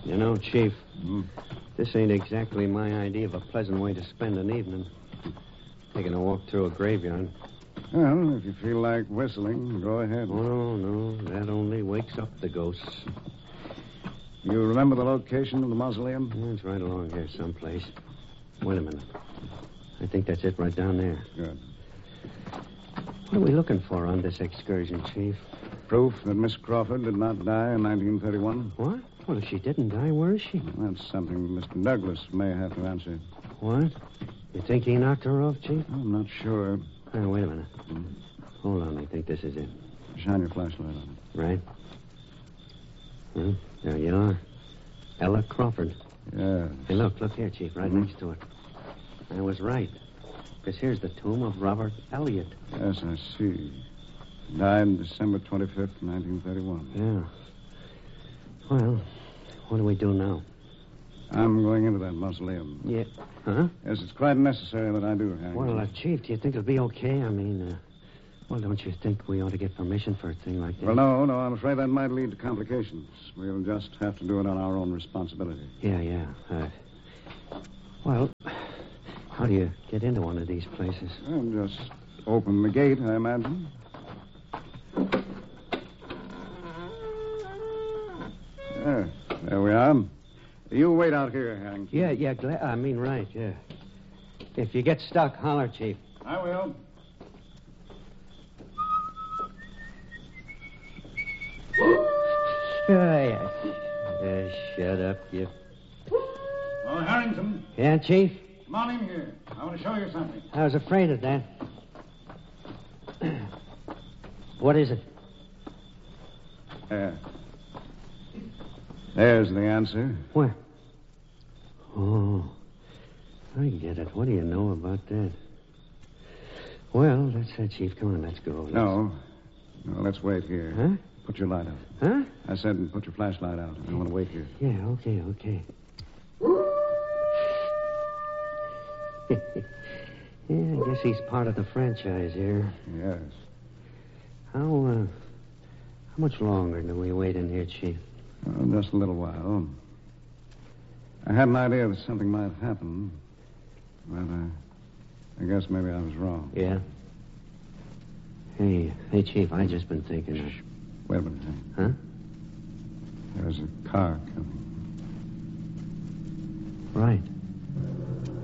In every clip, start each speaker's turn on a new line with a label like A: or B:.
A: You know, Chief,
B: Hmm?
A: this ain't exactly my idea of a pleasant way to spend an evening. Taking a walk through a graveyard.
B: Well, if you feel like whistling, go ahead.
A: Oh, no, that only wakes up the ghosts.
B: You remember the location of the mausoleum?
A: Yeah, it's right along here someplace. Wait a minute. I think that's it right down there.
B: Good.
A: What are we looking for on this excursion, Chief?
B: Proof that Miss Crawford did not die in 1931?
A: What? Well, if she didn't die, where is she?
B: That's something Mr. Douglas may have to answer.
A: What? You think he knocked her off, Chief?
B: I'm not sure.
A: Oh, wait a minute. Hold on, I think this is it.
B: Shine your flashlight on it.
A: Right? Well, there you are. Ella Crawford.
B: Yeah.
A: Hey, look here, Chief, right next to it. I was right. Because here's the tomb of Robert Elliott.
B: Yes, I see. Died December 25th, 1931.
A: Yeah. Well, what do we do now?
B: I'm going into that mausoleum.
A: Yeah. Huh?
B: Yes, it's quite necessary that I do, Hank.
A: Well, Chief, do you think it'll be okay? I mean, well, don't you think we ought to get permission for a thing like that?
B: Well, no, I'm afraid that might lead to complications. We'll just have to do it on our own responsibility.
A: Yeah. Well, how do you get into one of these places?
B: Well, just open the gate, I imagine. There we are. You wait out here, Hank.
A: Yeah, right, yeah. If you get stuck, holler, Chief.
B: I will.
A: Shut up, you.
B: Oh, Harrington,
A: Yeah, Chief?
B: come on in here. I want to show you something.
A: I was afraid of that. What is it?
B: There. There's the answer.
A: Where? Oh, I get it. What do you know about that? Well, that's it, Chief. Come on, let's go.
B: No, let's wait here.
A: Huh?
B: Put your light out.
A: Huh?
B: I said put your flashlight out. I want to wait here.
A: Yeah, okay. Yeah, I guess he's part of the franchise here.
B: Yes.
A: How much longer do we wait in here, Chief?
B: Well, just a little while. I had an idea that something might happen, but I guess maybe I was wrong.
A: Yeah? Hey, Chief, I just been thinking.
B: Shh. Wait a minute.
A: Huh?
B: There's a car coming.
A: Right.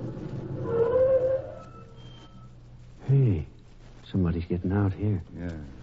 A: Hey, somebody's getting out here.
B: Yeah.